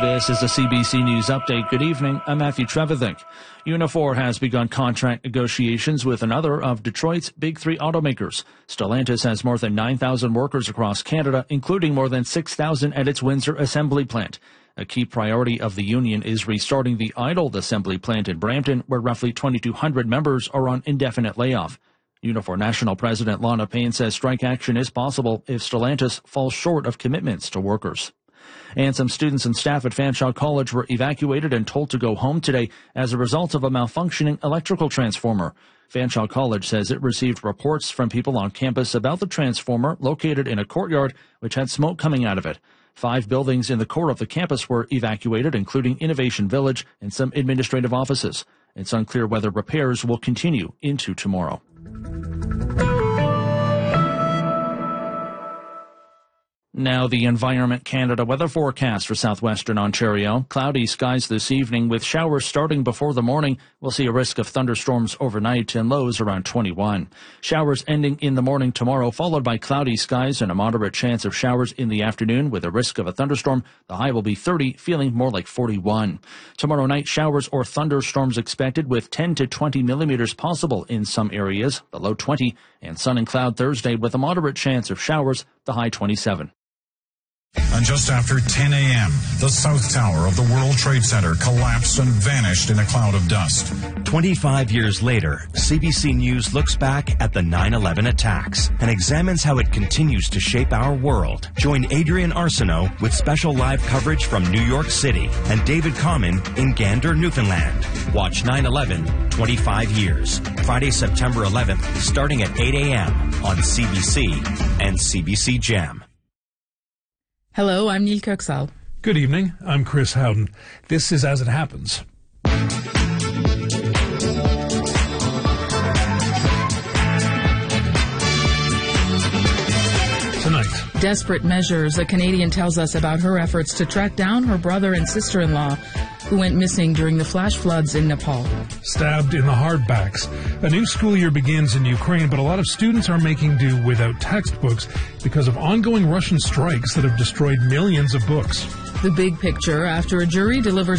This is a CBC News Update. Good evening. I'm Matthew Trevithink. Unifor has begun contract negotiations with another of Detroit's big three automakers. Stellantis has more than 9,000 workers across Canada, including more than 6,000 at its Windsor assembly plant. A key priority of the union is restarting the idled assembly plant in Brampton, where roughly 2,200 members are on indefinite layoff. Unifor National President Lana Payne says strike action is possible if Stellantis falls short of commitments to workers. And some students and staff at Fanshawe College were evacuated and told to go home today as a result of a malfunctioning electrical transformer. Fanshawe College says it received reports from people on campus about the transformer located in a courtyard which had smoke coming out of it. 5 buildings in the core of the campus were evacuated, including Innovation Village and some administrative offices. It's unclear whether repairs will continue into tomorrow. Now the Environment Canada weather forecast for southwestern Ontario. Cloudy skies this evening with showers starting before the morning. We'll see a risk of thunderstorms overnight and lows around 21. Showers ending in the morning tomorrow, followed by cloudy skies and a moderate chance of showers in the afternoon with a risk of a thunderstorm. The high will be 30, feeling more like 41. Tomorrow night, showers or thunderstorms expected with 10 to 20 millimeters possible in some areas, the low 20, and sun and cloud Thursday with a moderate chance of showers, the high 27. And just after 10 a.m., the South Tower of the World Trade Center collapsed and vanished in a cloud of dust. 25 years later, CBC News looks back at the 9/11 attacks and examines how it continues to shape our world. Join Adrian Arsenault with special live coverage from New York City and David Common in Gander, Newfoundland. Watch 9/11, 25 years. Friday, September 11th, starting at 8 a.m. on CBC and CBC Gem. Hello, I'm Neil Kirksall. Good evening, I'm Chris Howden. This is As It Happens. Tonight. Desperate measures. A Canadian tells us about her efforts to track down her brother and sister-in-law who went missing during the flash floods in Nepal. Stabbed in the hardbacks. A new school year begins in Ukraine, but a lot of students are making do without textbooks because of ongoing Russian strikes that have destroyed millions of books. The big picture after a jury delivers